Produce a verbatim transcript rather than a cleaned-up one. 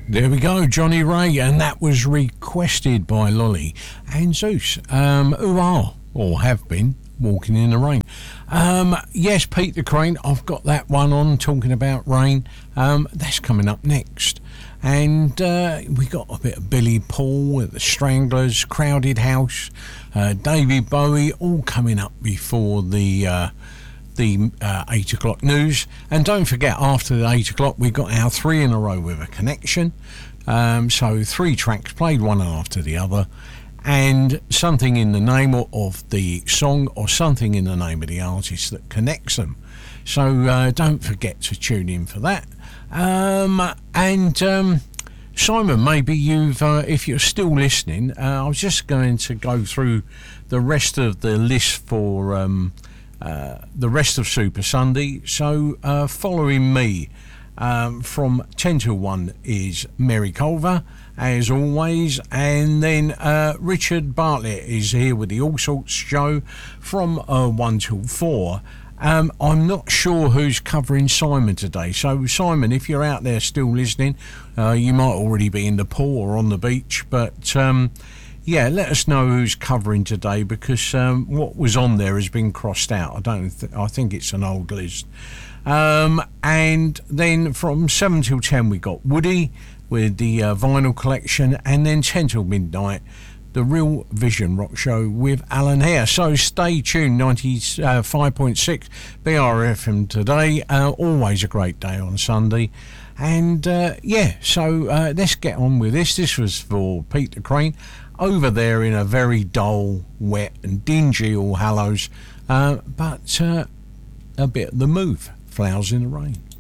There we go, Johnny Ray, and that was requested by Lolly and Zeus, um, who are, or have been, walking in the rain. Um, yes, Pete the Crane, I've got that one on, talking about rain. Um, that's coming up next. And uh, we got a bit of Billy Paul at the Stranglers, Crowded House, uh, David Bowie, all coming up before the... Uh, the uh, eight o'clock news. And don't forget, after the eight o'clock we got our three in a row with a connection, um, so three tracks played one after the other, and something in the name of the song or something in the name of the artist that connects them. So uh, don't forget to tune in for that. Um, and um, Simon, maybe you've uh, if you're still listening, uh, I was just going to go through the rest of the list for um, Uh, the rest of Super Sunday. So uh, following me um, from ten till one is Mary Culver, as always, and then uh, Richard Bartlett is here with the All Sorts show from uh, one till four. Um, I'm not sure who's covering Simon today, so Simon, if you're out there still listening, uh, you might already be in the pool or on the beach, but um, yeah, let us know who's covering today, because um, what was on there has been crossed out. I don't. Th- I think it's an old list. Um, and then from seven till ten we got Woody with the uh, vinyl collection, and then ten till midnight the Real Vision Rock Show with Alan Hare. So stay tuned. ninety-five point six B R F M today. Uh, always a great day on Sunday. And uh, yeah, so uh, let's get on with this. This was for Pete the Crane over there in a very dull, wet and dingy All Hallows, uh, but uh, a bit of the move, Flowers in the Rain.